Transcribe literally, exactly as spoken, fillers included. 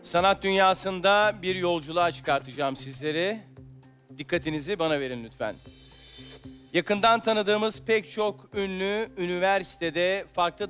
Sanat dünyasında bir yolculuğa çıkartacağım sizleri. Dikkatinizi bana verin lütfen. Yakından tanıdığımız pek çok ünlü üniversitede farklı